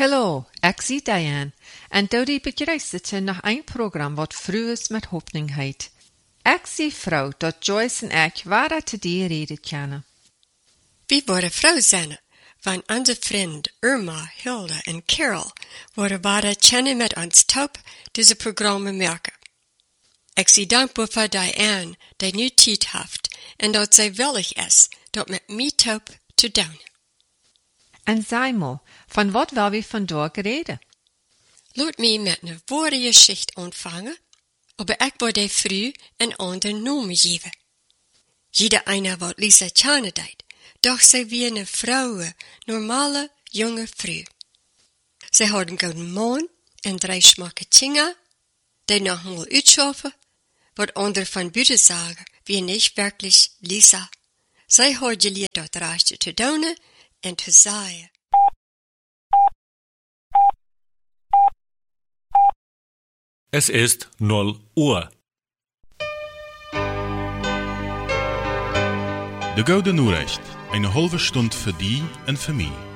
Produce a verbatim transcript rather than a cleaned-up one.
Hallo, ik zie Diane en Dodi begeisterte nach ein Programm wat Frühes mit Hoffnung heet. Ik zie vrouw dat Joyce en ik ware te die reden kennen. Wir worden Frau zijn, van onze vriend Irma, Hilda en Carol worden waren kennen met ons taub deze programma merken. Ik zie dankbaar voor Diane, die nu tijd heeft en dat zij willig is dat met mij taub te doen. En zei mal, van wat wil we vandaag reden? Laat mij met een woordengeschicht ontvangen, aber ik wil die früh een ander naam geven. Jeder einer wat Lisa kennen deed, doch zij wie een vrouw, normale, junge Frau. Zij had een gouden man en drie schmakke Kinder, die noch mal uitschaffen, wat andere van buiten sagen, wie nicht wirklich Lisa. Zij had geleerd dat reisje te doen en te zeggen. Es ist null Uhr. De Gouden Noerecht, eine halbe Stunde für die und für mich.